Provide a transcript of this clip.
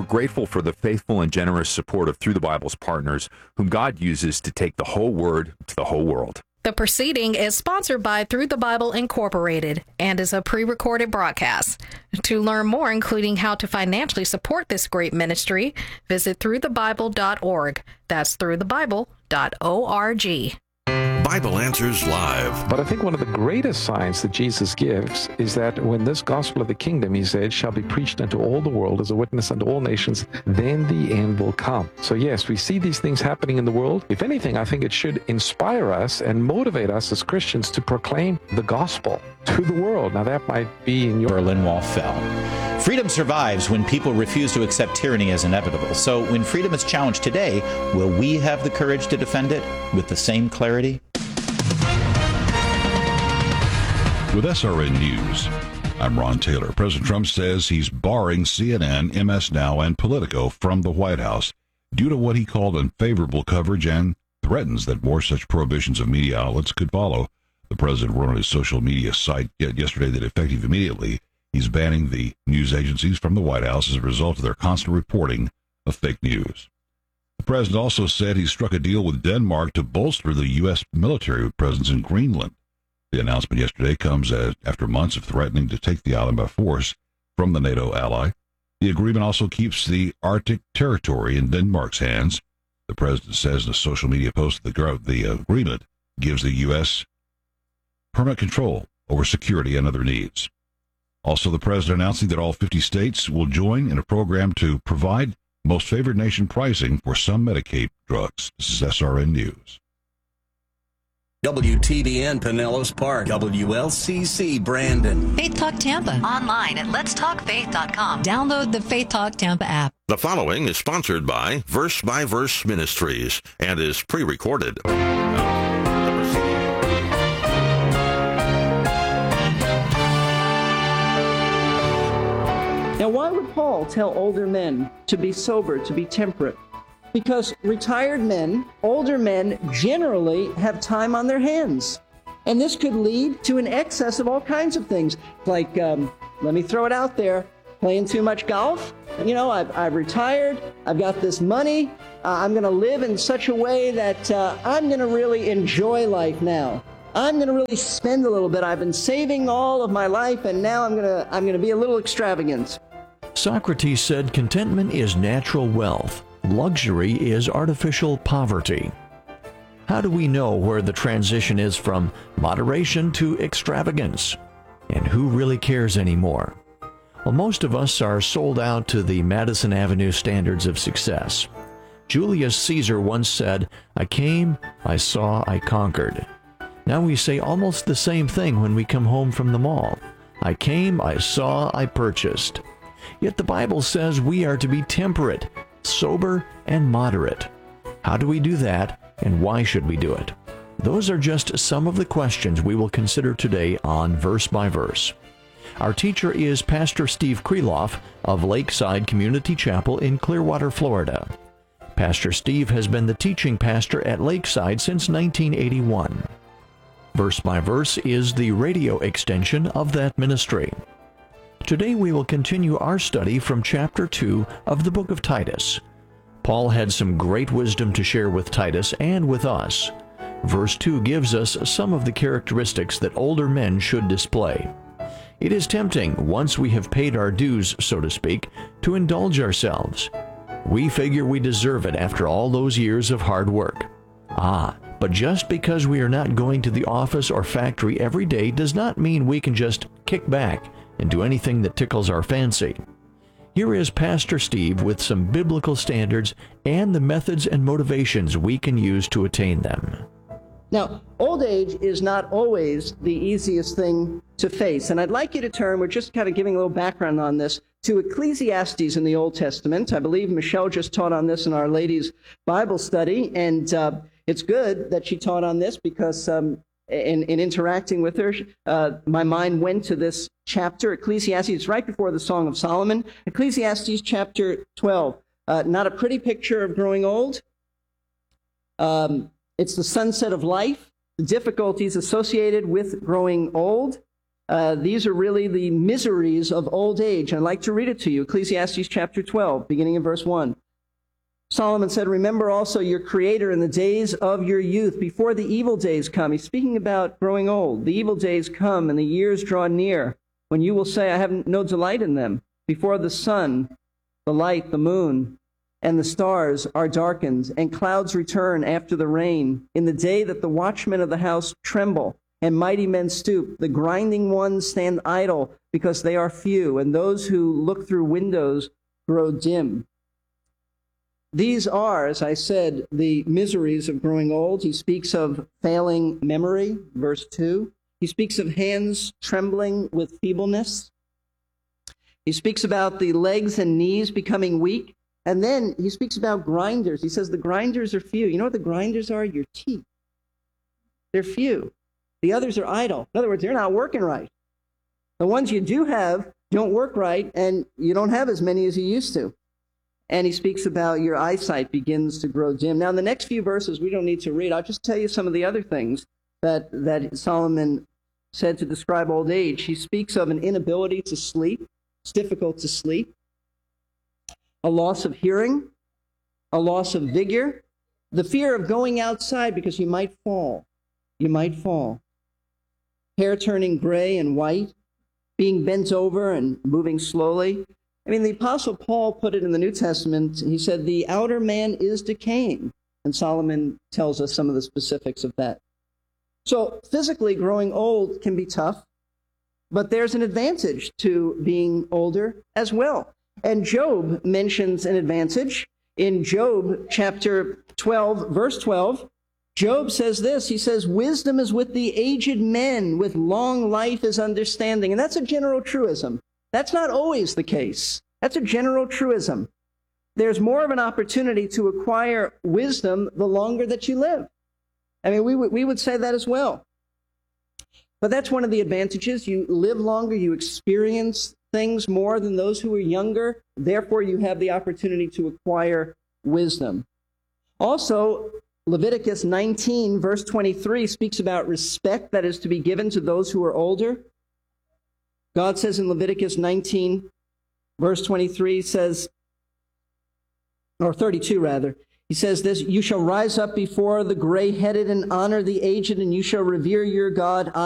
grateful for the faithful and generous support of Through the Bible's partners, whom God uses to take the whole Word to the whole world. The proceeding is sponsored by Through the Bible Incorporated and is a pre-recorded broadcast. To learn more, including how to financially support this great ministry, visit throughthebible.org. That's throughthebible.org. Bible Answers Live. But I think one of the greatest signs that Jesus gives is that when this gospel of the kingdom, he said, shall be preached unto all the world as a witness unto all nations, then the end will come. So yes, we see these things happening in the world. If anything, I think it should inspire us and motivate us as Christians to proclaim the gospel to the world. Now that might be in your... Berlin Wall fell. Freedom survives when people refuse to accept tyranny as inevitable. So when freedom is challenged today, will we have the courage to defend it with the same clarity? With SRN News, I'm Ron Taylor. President Trump says he's barring CNN, MS Now, and Politico from the White House due to what he called unfavorable coverage and threatens that more such prohibitions of media outlets could follow. The president wrote on his social media site yesterday that effective immediately, he's banning the news agencies from the White House as a result of their constant reporting of fake news. The president also said he struck a deal with Denmark to bolster the U.S. military presence in Greenland. The announcement yesterday comes after months of threatening to take the island by force from the NATO ally. The agreement also keeps the Arctic territory in Denmark's hands. The president says in a social media post that the agreement gives the U.S. permanent control over security and other needs. Also, the president announcing that all 50 states will join in a program to provide most favored nation pricing for some Medicaid drugs. This is SRN News. WTBN Pinellas Park, WLCC Brandon. Faith Talk Tampa. Online at letstalkfaith.com. Download the Faith Talk Tampa app. The following is sponsored by Verse Ministries and is pre-recorded. Now, why would Paul tell older men to be sober, to be temperate? Because retired men, older men, generally have time on their hands. And this could lead to an excess of all kinds of things. Like, let me throw it out there, playing too much golf. You know, I've retired, I've got this money, I'm going to live in such a way that I'm going to really enjoy life now. I'm going to really spend a little bit. I've been saving all of my life, and now I'm going to be a little extravagant. Socrates said contentment is natural wealth. Luxury is artificial poverty. How do we know where the transition is from moderation to extravagance? And who really cares anymore? Well, most of us are sold out to the Madison Avenue standards of success. Julius Caesar once said, "I came, I saw, I conquered." Now we say almost the same thing when we come home from the mall. I came, I saw, I purchased. Yet the Bible says we are to be temperate, sober, and moderate. How do we do that, and why should we do it? Those are just some of the questions we will consider today on Verse by Verse. Our teacher is Pastor Steve Kreloff of Lakeside Community Chapel in Clearwater, Florida. Pastor Steve has been the teaching pastor at Lakeside since 1981. Verse by Verse is the radio extension of that ministry. Today we will continue our study from chapter 2 of the book of Titus. Paul had some great wisdom to share with Titus and with us. Verse 2 gives us some of the characteristics that older men should display. It is tempting, once we have paid our dues, so to speak, to indulge ourselves. We figure we deserve it after all those years of hard work. But just because we are not going to the office or factory every day does not mean we can just kick back and do anything that tickles our fancy. Here is Pastor Steve with some biblical standards and the methods and motivations we can use to attain them. Now, old age is not always the easiest thing to face. And I'd like you to turn, we're just kind of giving a little background on this, to Ecclesiastes in the Old Testament. I believe Michelle just taught on this in Our Ladies Bible study. And it's good that she taught on this because in interacting with her, my mind went to this chapter, Ecclesiastes. It's right before the Song of Solomon. Ecclesiastes chapter 12. Not a pretty picture of growing old. It's the sunset of life, the difficulties associated with growing old. These are really the miseries of old age. I'd like to read it to you. Ecclesiastes chapter 12, beginning in verse 1. Solomon said, "Remember also your Creator in the days of your youth, before the evil days come." He's speaking about growing old. "The evil days come, and the years draw near, when you will say, I have no delight in them. Before the sun, the light, the moon, and the stars are darkened, and clouds return after the rain, in the day that the watchmen of the house tremble, and mighty men stoop. The grinding ones stand idle, because they are few, and those who look through windows grow dim." These are, as I said, the miseries of growing old. He speaks of failing memory, verse 2. He speaks of hands trembling with feebleness. He speaks about the legs and knees becoming weak. And then he speaks about grinders. He says the grinders are few. You know what the grinders are? Your teeth. They're few. The others are idle. In other words, they're not working right. The ones you do have don't work right, and you don't have as many as you used to. And he speaks about your eyesight begins to grow dim. Now, in the next few verses, we don't need to read. I'll just tell you some of the other things that Solomon said to describe old age. He speaks of an inability to sleep. It's difficult to sleep. A loss of hearing. A loss of vigor. The fear of going outside because you might fall. You might fall. Hair turning gray and white. Being bent over and moving slowly. I mean, the Apostle Paul put it in the New Testament. He said, the outer man is decaying. And Solomon tells us some of the specifics of that. So physically, growing old can be tough, but there's an advantage to being older as well. And Job mentions an advantage. In Job chapter 12, verse 12, Job says this. He says, "Wisdom is with the aged men, with long life is understanding." And that's a general truism. That's not always the case. That's a general truism. There's more of an opportunity to acquire wisdom the longer that you live. I mean, we would say that as well. But that's one of the advantages. You live longer, you experience things more than those who are younger. Therefore, you have the opportunity to acquire wisdom. Also, Leviticus 19, verse 23, speaks about respect that is to be given to those who are older. God says in Leviticus 19, verse 23 says, or 32 rather, he says this, "You shall rise up before the gray-headed and honor the aged, and you shall revere your God.